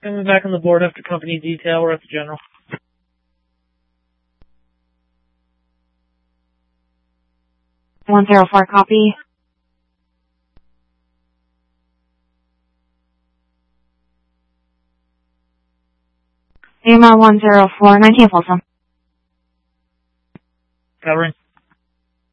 Coming back on the board after company detail. We're at the general. $104 copy. Lima 104, 19 Folsom. Covering.